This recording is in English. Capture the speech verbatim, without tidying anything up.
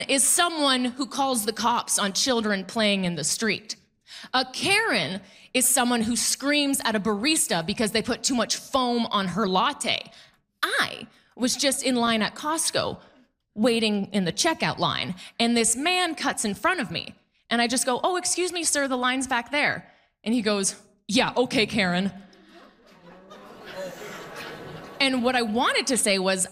is someone who calls the cops on children playing in the street. A Karen is someone who screams at a barista because they put too much foam on her latte. I was just in line at Costco, waiting in the checkout line, and this man cuts in front of me. And I just go, "Oh, excuse me, sir, the line's back there." And he goes, "Yeah, okay, Karen." And what I wanted to say was,